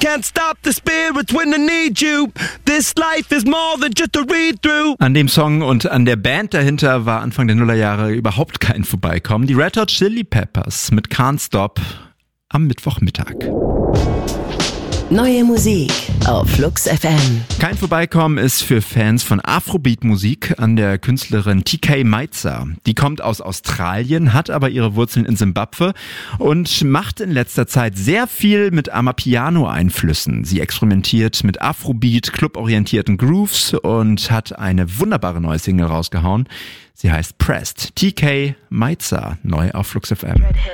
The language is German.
Can't stop the spirits when I need you. This life is more than just a read-through. An dem Song und an der Band dahinter war Anfang der Nullerjahre überhaupt kein Vorbeikommen. Die Red Hot Chili Peppers mit Can't Stop am Mittwochmittag. Neue Musik auf Flux FM. Kein Vorbeikommen ist für Fans von Afrobeat-Musik an der Künstlerin TK Maitza. Die kommt aus Australien, hat aber ihre Wurzeln in Simbabwe und macht in letzter Zeit sehr viel mit Amapiano-Einflüssen. Sie experimentiert mit Afrobeat, cluborientierten Grooves und hat eine wunderbare neue Single rausgehauen. Sie heißt Pressed. TK Maitza, neu auf Flux FM.